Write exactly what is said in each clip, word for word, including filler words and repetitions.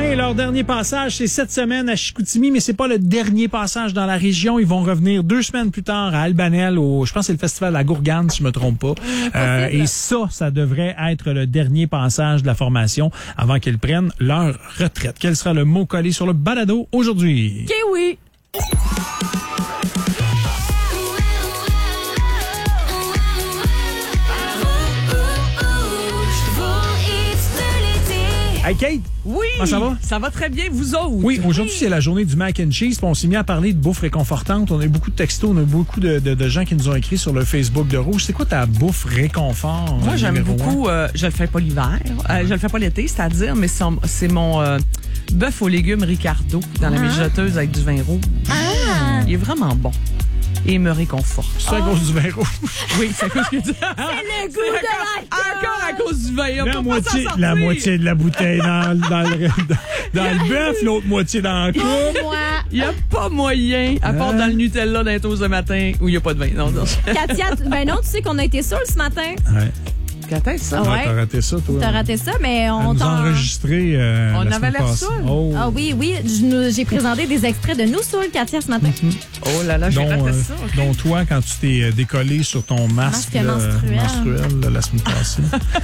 Bien, leur dernier passage, c'est cette semaine à Chicoutimi, mais c'est pas le dernier passage dans la région. Ils vont revenir deux semaines plus tard à Albanel, au, je pense que c'est le festival de la Gourgane, si je me trompe pas. Euh, et ça, ça devrait être le dernier passage de la formation avant qu'ils prennent leur retraite. Quel sera le mot collé sur le balado aujourd'hui? Kiwi! Hey Kate! Oui! Comment ça va? Ça va très bien, vous autres? Oui, aujourd'hui, c'est la journée du mac and cheese. Puis on s'est mis à parler de bouffe réconfortante. On a eu beaucoup de textos, on a eu beaucoup de, de, de gens qui nous ont écrit sur le Facebook de Rouge. C'est quoi ta bouffe réconfort? Moi, j'aime numéro beaucoup, euh, je le fais pas l'hiver, euh, je le fais pas l'été, c'est-à-dire, mais c'est, c'est mon euh, bœuf aux légumes Ricardo dans la mijoteuse avec du vin rouge. Ah! Il est vraiment bon. Et il me réconforte. C'est à cause du vin rouge. Oui, c'est à cause que tu... C'est le goût de la Encore à cause du vin. On La peut moitié, pas s'en la sortir. moitié de la bouteille dans, dans le, dans, dans le bœuf, l'autre moitié dans la coupe. moi. Il n'y a pas moyen, à part Hein? dans le Nutella d'un toast le matin où il n'y a pas de vin. Non, non. Katia, tu- ben non, tu sais qu'on a été saoul ce matin. Ouais. Quand est-ce ça? Ah Ouais, ouais. t'as raté ça, toi. T'as raté ça, mais on On nous a t'en... enregistré euh, On la avait semaine l'air passée. saoul. Oh. Ah oui, oui, je nous- j'ai présenté des extraits de Nous Saoul, Katia, ce matin. Oh là là, j'ai Dont, raté euh, ça. ok. dont toi, quand tu t'es euh, décollé sur ton masque, Masque là, menstruel. menstruel, là, la semaine passée.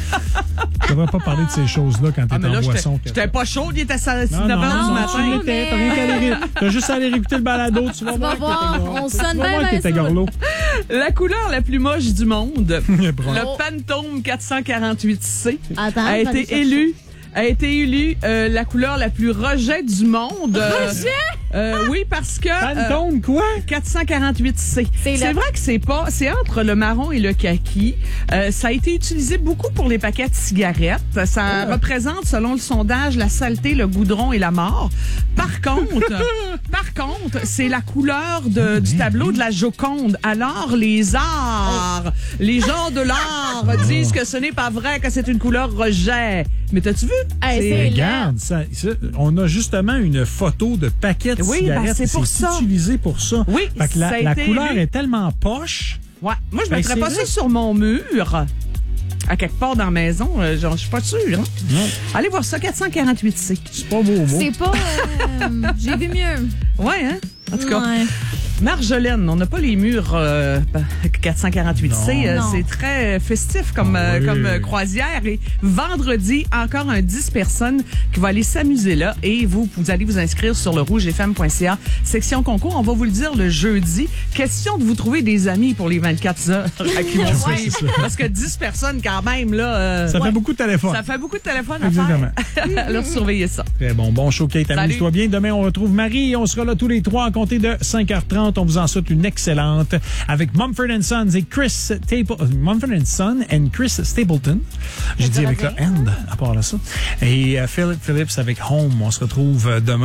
Tu devrais pas parler de ces choses-là quand t'es Ah, mais en là, boisson. j'étais, j'étais pas chaude, il était à Non, neuf non, heures du non, matin. tu l'étais, mais- t'as rien qu'à aller ré- T'as juste à aller réécouter le balado, tu vas Tu voir. vas voir, que t'es- on tu sonne vas bien, voir bien que t'es saoul. gorlot. La couleur la plus moche du monde, Brun. le Pantone quatre cent quarante-huit C, Attends, a je vais aller été chercher. élu a été élu euh, la couleur la plus rejet du monde. Euh, Rejet? euh, oui, parce que euh, Pantone, quoi? quatre cent quarante-huit C. C'est C'est le- vrai que c'est pas, c'est entre le marron et le kaki. Euh, ça a été utilisé beaucoup pour les paquets de cigarettes. Ça représente, selon le sondage, la saleté, le goudron et la mort. Par contre, par contre, c'est la couleur de, du tableau de la Joconde. Alors, les arts, les gens de l'art disent que ce n'est pas vrai, que c'est une couleur rejet. Mais t'as-tu vu? Hey, C'est- c'est- Regarde, ça, ça, on a justement une photo de paquet de Oui, ben, cigarettes. c'est pour ça. utilisé pour ça. Oui, Fait que la, ça a la été couleur élu. est tellement poche. Ouais. Moi, je Ben, mettrais c'est pas vrai. ça sur mon mur. À quelque part dans la maison, euh, genre, je suis pas sûre. Hein? Non, Allez voir ça, quatre cent quarante-huit C. c'est pas beau au mot. C'est pas... euh, j'ai vu mieux. Ouais, hein? En tout cas, Ouais. Marjolaine, on n'a pas les murs euh, quatre cent quarante-huit C. Non. euh, Non. C'est très festif comme, euh, Oui. comme euh, croisière. Et vendredi, encore un dix personnes qui vont aller s'amuser là. Et vous, vous allez vous inscrire sur le rouge f m point c a, section concours. On va vous le dire le jeudi. Question de vous trouver des amis pour les vingt-quatre heures à qui vont Ouais. suivre. Parce que dix personnes quand même, là... euh, Ça ouais. fait beaucoup de téléphones. Ça fait beaucoup de téléphones à Exactement. faire. Alors, surveillez ça. Très bon. Bon show, Kate. Salut. Amuse-toi bien. Demain, on retrouve Marie. On sera là tous les trois à compter de cinq heures trente. On vous en souhaite une excellente avec Mumford and Sons et Chris Stapleton. Mumford and Son and Chris Stapleton. J'ai dit avec le end, à part de ça. Et euh, Philip Phillips avec Home. On se retrouve euh, demain.